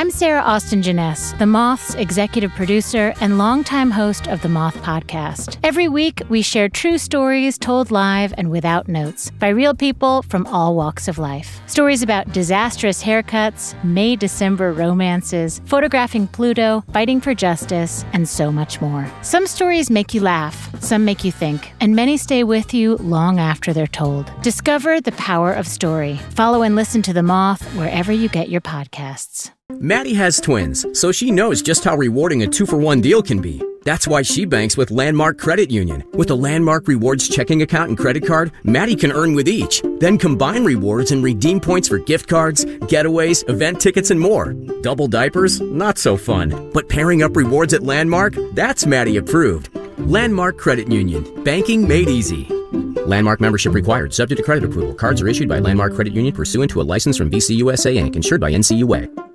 I'm Sarah Austin Jeunesse, The Moth's executive producer and longtime host of The Moth Podcast. Every week, we share true stories told live and without notes by real people from all walks of life. Stories about disastrous haircuts, May-December romances, photographing Pluto, fighting for justice, and so much more. Some stories make you laugh, some make you think, and many stay with you long after they're told. Discover the power of story. Follow and listen to The Moth wherever you get your podcasts. Maddie has twins, so she knows just how rewarding a 2-for-1 deal can be. That's why she banks with Landmark Credit Union. With a Landmark Rewards checking account and credit card, Maddie can earn with each. Then combine rewards and redeem points for gift cards, getaways, event tickets, and more. Double diapers? Not so fun. But pairing up rewards at Landmark? That's Maddie approved. Landmark Credit Union. Banking made easy. Landmark membership required. Subject to credit approval. Cards are issued by Landmark Credit Union pursuant to a license from BCUSA Inc. Insured by NCUA.